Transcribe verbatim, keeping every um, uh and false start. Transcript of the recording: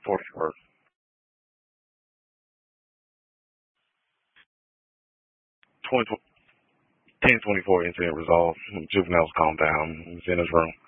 forty-first. ten twenty-four incident resolved. Juveniles calm down. He's in his room.